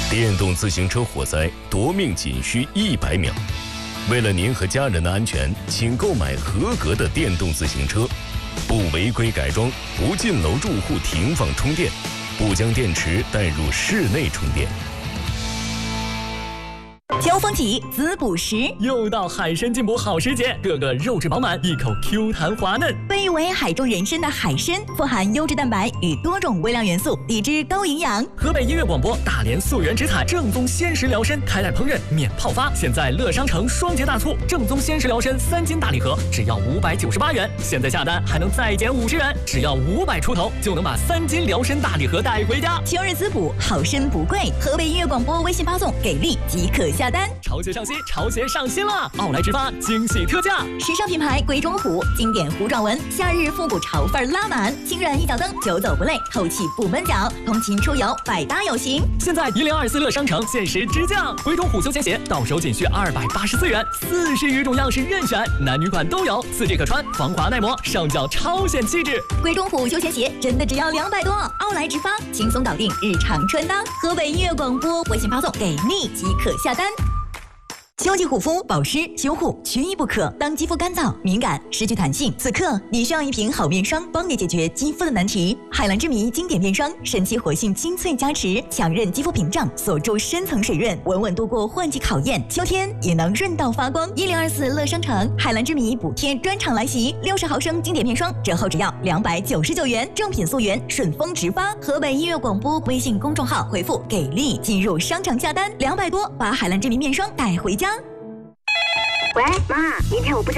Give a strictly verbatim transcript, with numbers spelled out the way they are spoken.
电动自行车火灾夺命仅需一百秒。为了您和家人的安全，请购买合格的电动自行车，不违规改装，不进楼住户停放充电，不将电池带入室内充电。 秋风起，滋补时， 又到海参进补好时节，个个肉质饱满，一口 Q 弹滑嫩。 被誉为海中人参的海参，富含优质蛋白与多种微量元素，低脂高营养。 河北音乐广播大连溯源直采正宗鲜食疗参，开袋烹饪免泡发，现在乐商城双节大促，正宗鲜食疗参三斤大礼盒只要五百九十八元，现在下单还能再减五十元，只要五百出头就能把三斤疗参大礼盒带回家。 秋日滋补，好参不贵。河北音乐广播微信发送给力即可下单。 潮鞋上新，潮鞋上新了！奥莱直发惊喜特价， 时尚品牌鬼冢虎经典弧状纹，夏日复古潮范拉满，轻软一脚蹬，久走不累，透气不闷脚，通勤出游百搭有型。 现在一零二四乐商城限时直降，鬼冢虎休闲鞋到手仅需二百八十四元，四十余种样式任选，男女款都有，四季可穿，防滑耐磨，上脚超显气质。 鬼冢虎休闲鞋真的只要两百多，奥莱直发轻松搞定日常穿搭。河北音乐广播微信发送给力即可下单。秋季护肤保湿修护缺一不可。当肌肤干燥、敏感、失去弹性，此刻你需要一瓶好面霜，帮你解决肌肤的难题。海蓝之谜经典面霜，神奇活性清脆加持，强韧肌肤屏障，锁住深层水润，稳稳度过换季考验。秋天也能润到发光。一零二四乐商城海蓝之谜补贴专场来袭，六十毫升经典面霜折后只要两百九十九元，正品溯源，顺丰直发。河北音乐广播微信公众号回复给力进入商场下单，两百多把海蓝之谜面霜带回家。 喂，妈，明天我不